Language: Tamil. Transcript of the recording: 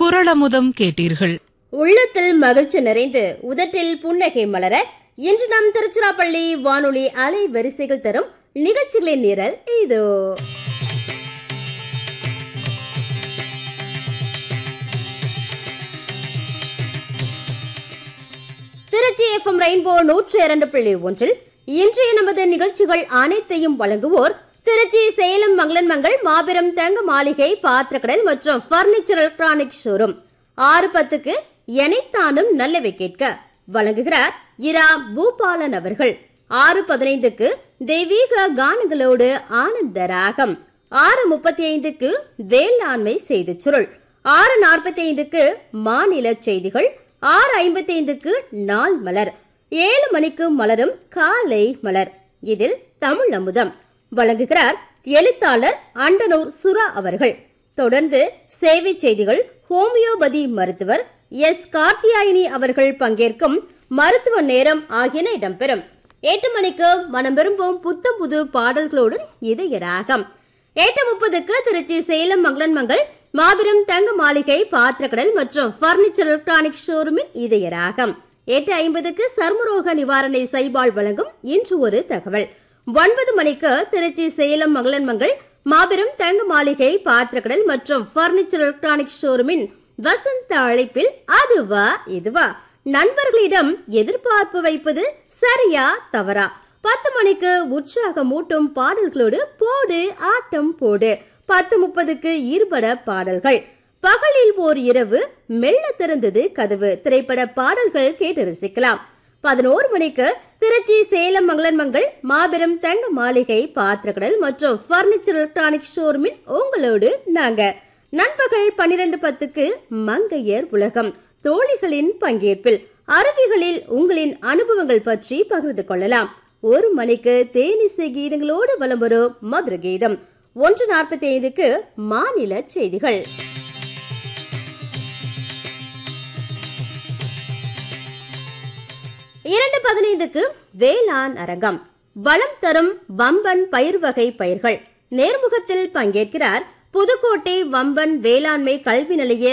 குறளமுதம் கேட்டீர்கள். உள்ளத்தில் மகிழ்ச்சி நிறைந்து உதட்டில் புன்னகை மலர இன்று நம் திருச்சிராப்பள்ளி வானொலி அலை வரிசைகள் தரும் நிகழ்ச்சிகளின் நிரல் இதோ. திருச்சி FM ரெயின்போ 102.1 இன்றைய நமது நிகழ்ச்சிகள் அனைத்தையும் வழங்குவோர் திருச்சி சேலம் மங்களன் மங்கள் மாபெரும் தங்க மாளிகை பாத்திரக்கடல் மற்றும் பர்னிச்சர் எலக்ட்ரானிக் ஷோரூம். 6:10க்கு எனைத்தானும் நல்லவை கேட்க வழங்குகிறார் இரா பூபாலன் அவர்கள். 6:15க்கு தெய்வீக கானங்களோடு ஆனந்த ராகம். 6:35க்கு வேளாண்மை செய்தி சுருள். 6:45க்கு மாநில செய்திகள். 6:55க்கு நாள் மலர். 7 மணிக்கு மலரும் காலை மலர். இதில் தமிழ் அமுதம் வழங்குகிறார் எழுத்தாளர் அண்டனூர் சுரா அவர்கள். தொடர்ந்து சேவை செய்திகள். ஹோமியோபதி மருத்துவர் எஸ் கார்த்தியாயினி அவர்கள் பங்கேற்கும் மருத்துவ நேரம் ஆகியன இடம்பெறும். 8 மணிக்கு மனம் விரும்பும் புத்தம் புது பாடல்களோடு இதய ராகம். 8:30க்கு திருச்சி சேலம் மங்களன் மங்கள் மாபெரும் தங்க மாளிகை பாத்திரக்கடல் மற்றும் பர்னிச்சர் எலக்ட்ரானிக் ஷோரூமின் இதய ராகம். 8:50க்கு சர்மரோக நிவாரணை சைபால் வழங்கும் இன்று ஒரு தகவல். 9 மணிக்கு திருச்சி சேலம் மங்களன் மங்கள் மாபெரும் தங்க மாளிகை பாத்திரக்கடல் மற்றும் பர்னிச்சர் எலக்ட்ரானிக் ஷோரூமின் வசந்த அழைப்பில் அதுவா இதுவா நண்பர்களிடம் எதிர்பார்ப்பு வைப்பது சரியா தவறா. 10 மணிக்கு உற்சாகமூட்டும் பாடல்களோடு போடு ஆட்டம் போடு. 10:30க்கு ஈர்பட பாடல்கள். பகலில் ஓர் இரவு மெல்ல திறந்தது கதவு திரைப்பட பாடல்கள் கேட்டு ரசிக்கலாம். 11 மணிக்கு திருச்சி சேலம் மங்களன் மங்கள் மாபெரும் தங்க மாளிகை பாத்திரக்கடல் மற்றும் பர்னிச்சர் எலக்ட்ரானிக் ஷோரூமில் உங்களோடு நாங்க. நண்பகல் 12:10க்கு மங்கையர் உலகம் தோழிகளின் பங்கேற்பில் அருவிகளில் உங்களின் அனுபவங்கள் பற்றி பகிர்ந்து கொள்ளலாம். 1 மணிக்கு தேனிசை கீதங்களோடு வலம் வரும் மதுர கீதம். 1:45க்கு மாநில செய்திகள். 2:15க்கு வேளாண் அரங்கம். வளம் தரும் வம்பன் பயிர் வகை பயிர்கள் நேர்முகத்தில் பங்கேற்கிறார் புதுக்கோட்டை வம்பன் வேளாண்மை கல்வி நிலைய